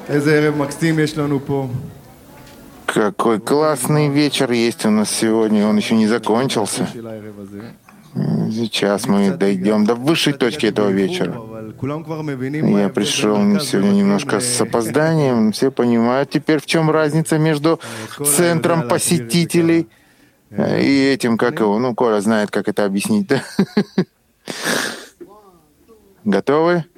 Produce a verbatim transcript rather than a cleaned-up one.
Какой классный вечер есть у нас сегодня, он еще не закончился. Сейчас мы дойдем до высшей точки этого вечера. Я пришел сегодня немножко с опозданием. Все понимают теперь, в чем разница между центром посетителей и этим, как его, ну, Коля знает, как это объяснить, да? Готовы?